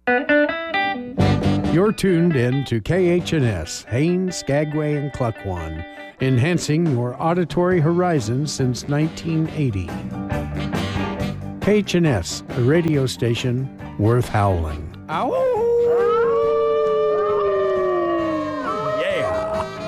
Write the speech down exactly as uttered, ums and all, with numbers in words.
You're tuned in to K H N S, Haines, Skagway, and Cluckwan, enhancing your auditory horizons since nineteen eighty. K H N S, a radio station worth howling. Ow!